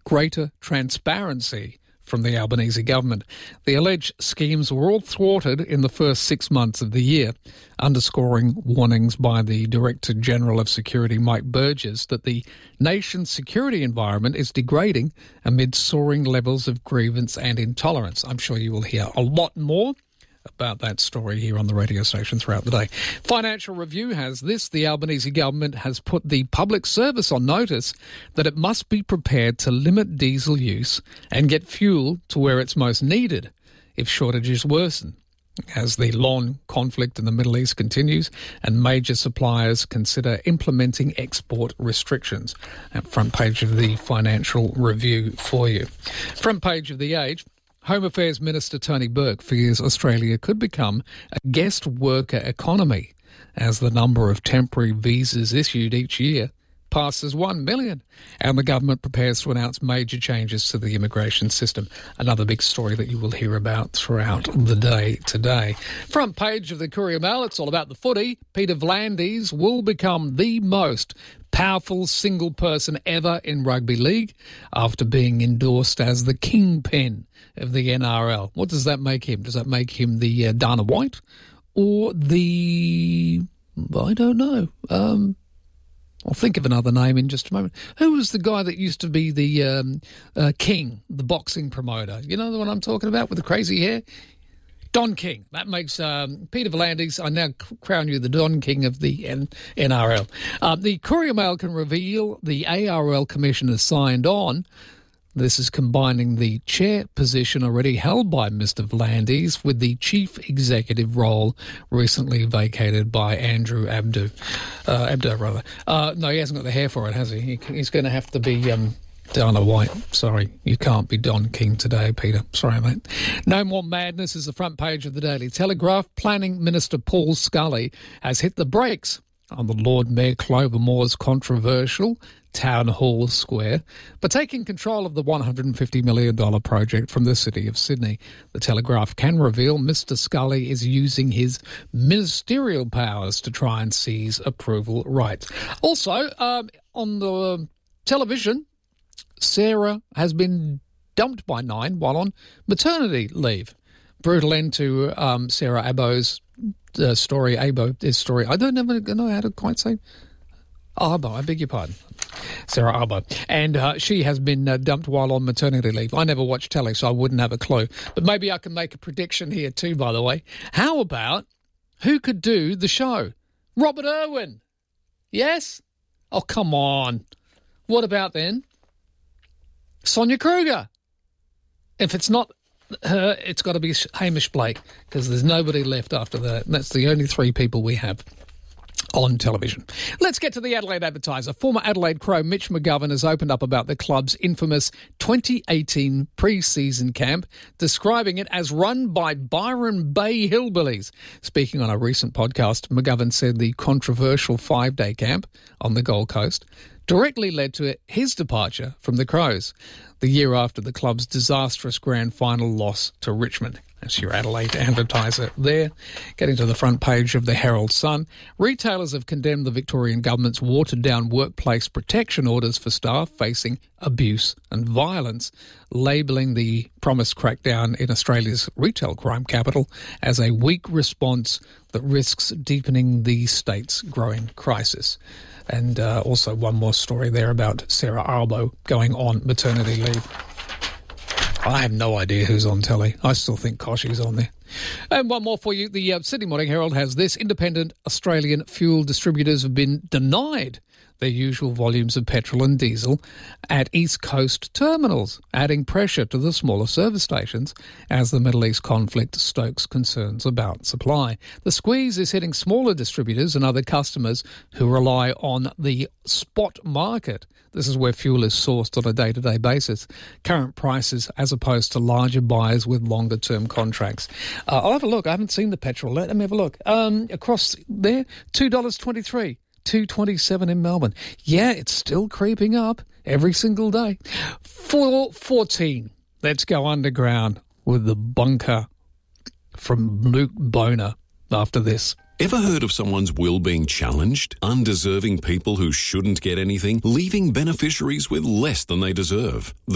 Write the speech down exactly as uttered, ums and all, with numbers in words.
greater transparency from the Albanese government. The alleged schemes were all thwarted in the first six months of the year, underscoring warnings by the Director General of Security, Mike Burgess, that the nation's security environment is degrading amid soaring levels of grievance and intolerance. I'm sure you will hear a lot more about that story here on the radio station throughout the day. Financial Review has this. The Albanese government has put the public service on notice that it must be prepared to limit diesel use and get fuel to where it's most needed if shortages worsen, as the long conflict in the Middle East continues and major suppliers consider implementing export restrictions. At front page of the Financial Review for you. Front page of The Age. Home Affairs Minister Tony Burke fears Australia could become a guest worker economy as the number of temporary visas issued each year passes one million, and the government prepares to announce major changes to the immigration system. Another big story that you will hear about throughout the day today. Front page of the Courier Mail, it's all about the footy. Peter V'landys will become the most powerful single person ever in rugby league after being endorsed as the kingpin of the N R L. What does that make him? Does that make him the uh, Dana White or the... I don't know. Um... I'll think of another name in just a moment. Who was the guy that used to be the um, uh, King, the boxing promoter? You know the one I'm talking about with the crazy hair? Don King. That makes um, Peter V'landys, I now crown you the Don King of the N- NRL. Uh, the Courier Mail can reveal the A R L Commissioner signed on. This is combining the chair position already held by Mister V'landys with the chief executive role recently vacated by Andrew Abdo. Uh, Abdo, rather. Uh, no, he hasn't got the hair for it, has he? he he's going to have to be um, Dana White. Sorry, you can't be Don King today, Peter. Sorry, mate. No more madness is the front page of the Daily Telegraph. Planning Minister Paul Scully has hit the brakes on the Lord Mayor Clover Moore's controversial Town Hall Square, but taking control of the one hundred fifty million dollars project from the City of Sydney. The Telegraph can reveal Mister Scully is using his ministerial powers to try and seize approval rights. Also, um, on the television, Sarah has been dumped by Nine while on maternity leave. Brutal end to um, Sarah Abo's uh, story, Abo, his story. I don't ever know how to quite say Abo, I beg your pardon. Sarah Abo. And uh, she has been uh, dumped while on maternity leave. I never watch telly, so I wouldn't have a clue. But maybe I can make a prediction here too, by the way. How about who could do the show? Robert Irwin. Yes? Oh, come on. What about then Sonia Kruger? If it's not her, it's got to be Hamish Blake, because there's nobody left after that. That's the only three people we have on television. Let's get to the Adelaide Advertiser. Former Adelaide Crow Mitch McGovern has opened up about the club's infamous twenty eighteen pre-season camp, describing it as run by Byron Bay hillbillies. Speaking on a recent podcast, McGovern said the controversial five-day camp on the Gold Coast directly led to his departure from the Crows, the year after the club's disastrous grand final loss to Richmond. That's your Adelaide Advertiser there. Getting to the front page of the Herald Sun. Retailers have condemned the Victorian government's watered-down workplace protection orders for staff facing abuse and violence, labelling the promised crackdown in Australia's retail crime capital as a weak response that risks deepening the state's growing crisis. And uh, also one more story there about Sarah Albo going on maternity leave. I have no idea who's on telly. I still think Koshy's on there. And one more for you. The uh, Sydney Morning Herald has this. Independent Australian fuel distributors have been denied their usual volumes of petrol and diesel at East Coast terminals, adding pressure to the smaller service stations as the Middle East conflict stokes concerns about supply. The squeeze is hitting smaller distributors and other customers who rely on the spot market. This is where fuel is sourced on a day-to-day basis. Current prices as opposed to larger buyers with longer-term contracts. Uh, I'll have a look. I haven't seen the petrol. Let me have a look. Um, across there, two dollars twenty-three. two twenty-seven in Melbourne. Yeah, it's still creeping up every single day. four fourteen. Let's go underground with the bunker from Luke Boner after this. Ever heard of someone's will being challenged? Undeserving people who shouldn't get anything, leaving beneficiaries with less than they deserve. The